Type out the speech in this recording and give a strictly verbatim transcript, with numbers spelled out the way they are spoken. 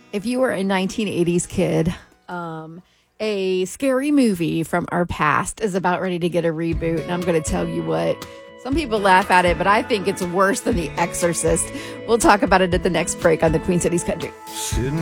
If you were a nineteen eighties kid, um, a scary movie from our past is about ready to get a reboot. And I'm going to tell you what, some people laugh at it, but I think it's worse than The Exorcist. We'll talk about it at the next break on the Queen Cities Country. Sitting